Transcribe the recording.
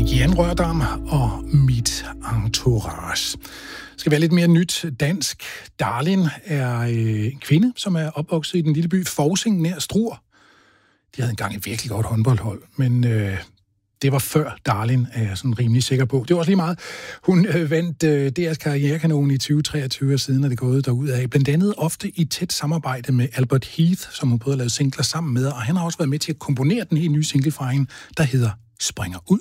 Jan Rørdam og mit entourage. Det skal være lidt mere nyt dansk. Darlin er en kvinde, som er opvokset i den lille by Fousing nær Struer. De havde engang et virkelig godt håndboldhold, men det var før Darlin, er jeg sådan rimelig sikker på. Det var også lige meget. Hun vandt DR's Karrierekanon i 2023, og siden er det gået derudad. Blandt andet ofte i tæt samarbejde med Albert Heath, som hun både har lavet singler sammen med, og han har også været med til at komponere den helt nye single fra hende, der hedder Springer Ud.